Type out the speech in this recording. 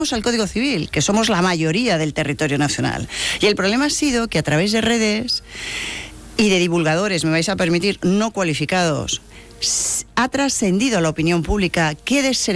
al Código Civil, que somos la mayoría del territorio nacional. Y el problema ha sido que a través de redes y de divulgadores, me vais a permitir, no cualificados, ha trascendido a la opinión pública que